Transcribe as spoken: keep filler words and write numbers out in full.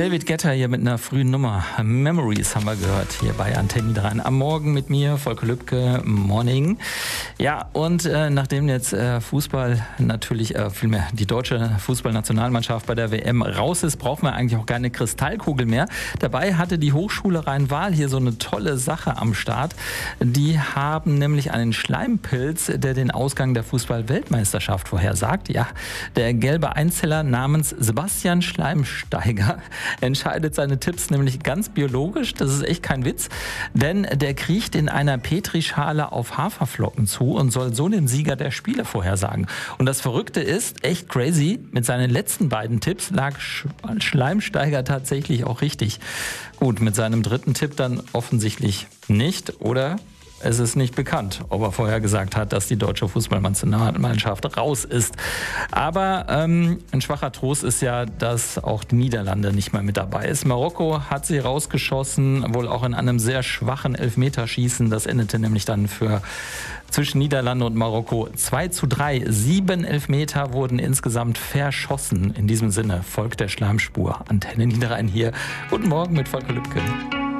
David Guetta hier mit einer frühen Nummer. Memories haben wir gehört hier bei Antenne Niederrhein. Am Morgen mit mir, Volker Lübke, Morning. Ja, und äh, nachdem jetzt äh, Fußball natürlich, äh, vielmehr die deutsche Fußballnationalmannschaft bei der W M raus ist, brauchen wir eigentlich auch keine Kristallkugel mehr. Dabei hatte die Hochschule Rhein-Waal hier so eine tolle Sache am Start. Die haben nämlich einen Schleimpilz, der den Ausgang der Fußball-Weltmeisterschaft vorhersagt. Ja, der gelbe Einzeller namens Sebastian Schleimsteiger entscheidet seine Tipps nämlich ganz biologisch, das ist echt kein Witz, denn der kriecht in einer Petrischale auf Haferflocken zu und soll so den Sieger der Spiele vorhersagen. Und das Verrückte ist, echt crazy, mit seinen letzten beiden Tipps lag Schleimsteiger tatsächlich auch richtig. Gut, mit seinem dritten Tipp dann offensichtlich nicht, oder? Es ist nicht bekannt, ob er vorher gesagt hat, dass die deutsche Fußballnationalmannschaft raus ist. Aber ähm, ein schwacher Trost ist ja, dass auch die Niederlande nicht mehr mit dabei ist. Marokko hat sie rausgeschossen, wohl auch in einem sehr schwachen Elfmeterschießen. Das endete nämlich dann für zwischen Niederlande und Marokko zwei zu drei. Sieben Elfmeter wurden insgesamt verschossen. In diesem Sinne folgt der Schleimspur. Antenne Niederrhein hier. Guten Morgen mit Volker Lübke.